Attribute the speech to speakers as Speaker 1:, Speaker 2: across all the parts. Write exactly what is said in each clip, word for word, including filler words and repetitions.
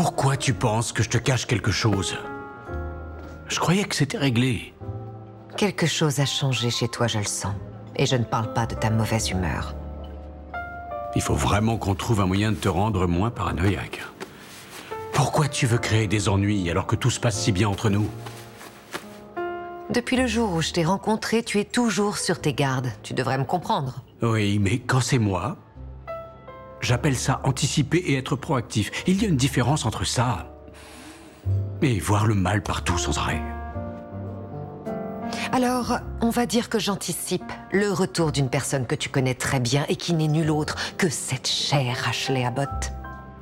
Speaker 1: Pourquoi tu penses que je te cache quelque chose? Je croyais que c'était réglé.
Speaker 2: Quelque chose a changé chez toi, je le sens. Et je ne parle pas de ta mauvaise humeur.
Speaker 1: Il faut vraiment qu'on trouve un moyen de te rendre moins paranoïaque. Pourquoi tu veux créer des ennuis alors que tout se passe si bien entre nous?
Speaker 2: Depuis le jour où je t'ai rencontré, tu es toujours sur tes gardes. Tu devrais me comprendre.
Speaker 1: Oui, mais quand c'est moi, j'appelle ça anticiper et être proactif. Il y a une différence entre ça et voir le mal partout sans arrêt.
Speaker 2: Alors, on va dire que j'anticipe le retour d'une personne que tu connais très bien et qui n'est nulle autre que cette chère Ashley Abbott.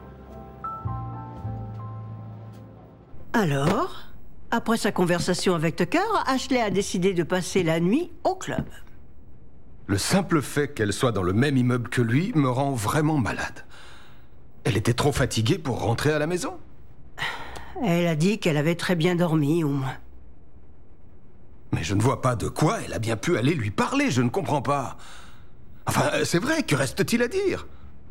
Speaker 3: Alors, après sa conversation avec Tucker, Ashley a décidé de passer la nuit au club.
Speaker 4: Le simple fait qu'elle soit dans le même immeuble que lui me rend vraiment malade. Elle était trop fatiguée pour rentrer à la maison.
Speaker 3: Elle a dit qu'elle avait très bien dormi, au moins.
Speaker 4: Mais je ne vois pas de quoi elle a bien pu aller lui parler, je ne comprends pas. Enfin, c'est vrai, que reste-t-il à dire?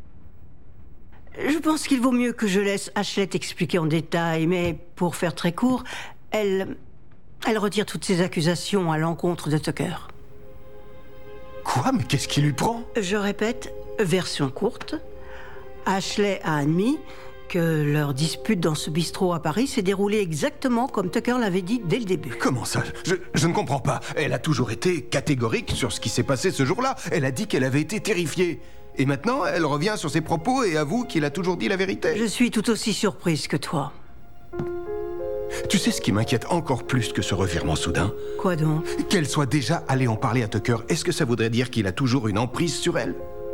Speaker 3: Je pense qu'il vaut mieux que je laisse Ashley t'expliquer en détail, mais pour faire très court, elle... elle retire toutes ses accusations à l'encontre de Tucker.
Speaker 4: Quoi? Mais qu'est-ce qui lui prend?
Speaker 3: Je répète, version courte. Ashley a admis que leur dispute dans ce bistrot à Paris s'est déroulée exactement comme Tucker l'avait dit dès le début.
Speaker 4: Comment ça? je, je ne comprends pas. Elle a toujours été catégorique sur ce qui s'est passé ce jour-là. Elle a dit qu'elle avait été terrifiée. Et maintenant, elle revient sur ses propos et avoue qu'il a toujours dit la vérité.
Speaker 3: Je suis tout aussi surprise que toi.
Speaker 4: Tu sais ce qui m'inquiète encore plus que ce revirement soudain?
Speaker 3: Quoi donc?
Speaker 4: Qu'elle soit déjà allée en parler à Tucker, est-ce que ça voudrait dire qu'il a toujours une emprise sur elle?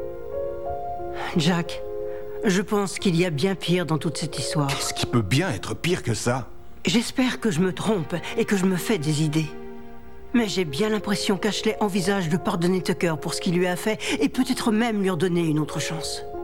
Speaker 3: Jack, je pense qu'il y a bien pire dans toute cette histoire.
Speaker 4: Qu'est-ce qui peut bien être pire que ça?
Speaker 3: J'espère que je me trompe et que je me fais des idées. Mais j'ai bien l'impression qu'Ashley envisage de pardonner Tucker pour ce qu'il lui a fait et peut-être même lui redonner une autre chance.